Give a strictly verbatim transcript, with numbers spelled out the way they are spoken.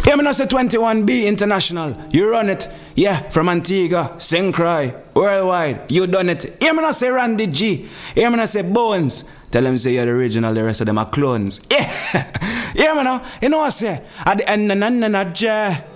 Yeah, me not say twenty-one B International. You run it. Yeah, from Antigua, Saint Croix, worldwide. You done it. Yeah, me not say Randy G. Yeah, me not say Bones. Tell them say you're the original, the rest of them are clones. Yeah. Yeah, me know. You know what I say? At the end, na na na ja.